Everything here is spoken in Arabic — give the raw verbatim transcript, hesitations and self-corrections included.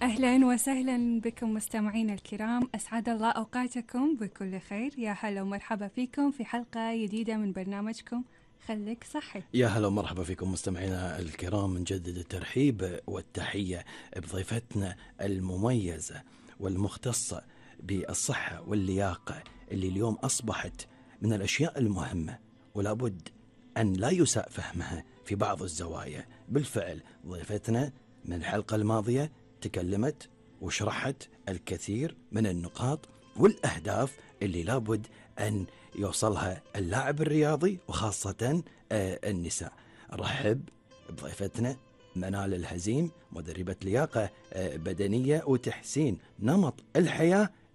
أهلا وسهلا بكم مستمعينا الكرام، أسعد الله أوقاتكم بكل خير. يا هلا ومرحبا فيكم في حلقة جديدة من برنامجكم خليك صحي. يا هلا ومرحبا فيكم مستمعينا الكرام، نجدد الترحيب والتحية بضيفتنا المميزة والمختصة بالصحة واللياقة، اللي اليوم أصبحت من الأشياء المهمة ولابد أن لا يساء فهمها في بعض الزوايا. بالفعل ضيفتنا من الحلقة الماضية تكلمت وشرحت الكثير من النقاط والأهداف اللي لابد أن يوصلها اللاعب الرياضي، وخاصة النساء. رحب بضيفتنا منال الهزيم، مدربة لياقة بدنية وتحسين نمط الحياة